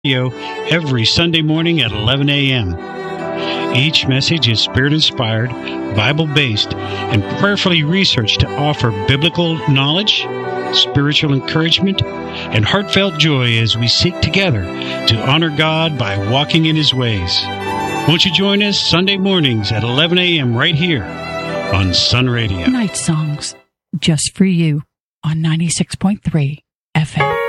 every Sunday morning at 11 a.m. Each message is Spirit-inspired, Bible-based, and prayerfully researched to offer biblical knowledge, spiritual encouragement, and heartfelt joy as we seek together to honor God by walking in His ways. Won't you join us Sunday mornings at 11 a.m. right here on Sun Radio? Night songs, just for you, on 96.3 FM.